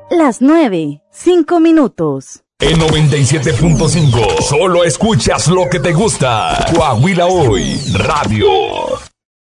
Las 9:05. En 97.5, solo escuchas lo que te gusta. Coahuila Hoy, Radio.